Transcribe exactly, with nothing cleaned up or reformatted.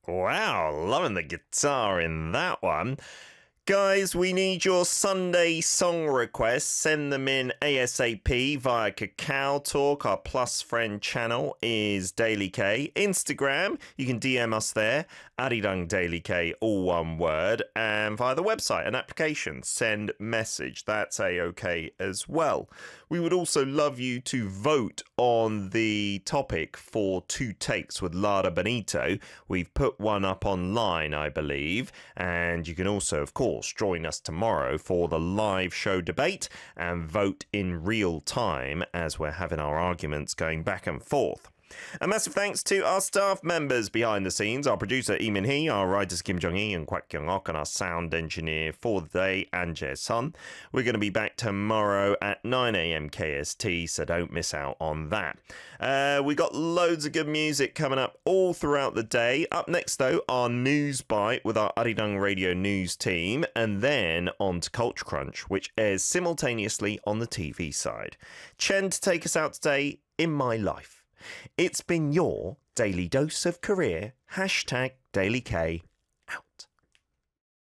Wow, loving the guitar in that one. Guys, we need your Sunday song requests. Send them in ASAP via Kakao Talk. Our Plus Friend channel is Daily K. Instagram, you can D M us there, Arirang Daily K, all one word. And via the website and application, send message. That's A-OK as well. We would also love you to vote on the topic for Two Takes with Lara Benito. We've put one up online, I believe. And you can also, of course, join us tomorrow for the live show debate and vote in real time as we're having our arguments going back and forth. A massive thanks to our staff members behind the scenes, our producer Lee Min-hee, our writers Kim Jong-hee and Kwak Kyung-ok, and our sound engineer for the day, An Jae-sun. We're going to be back tomorrow at nine a m K S T, so don't miss out on that. Uh, we got loads of good music coming up all throughout the day. Up next, though, our News Bite with our Arirang Radio News team, and then on to Culture Crunch, which airs simultaneously on the T V side. Chen to take us out today in my life. It's been your Daily Dose of Career, hashtag Daily K.